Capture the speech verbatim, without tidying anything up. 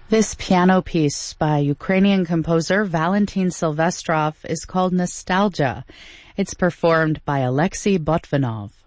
This piano piece by Ukrainian composer Valentin Silvestrov is called Nostalgia. It's performed by Alexei Botvinov.